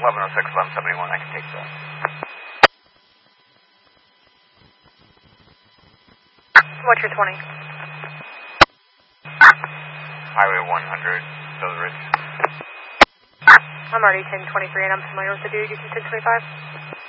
1106, 1171, I can take that. What's your 20? Highway 100, Hills Ridge. I'm already 1023 and I'm familiar with the dude. You can 1025.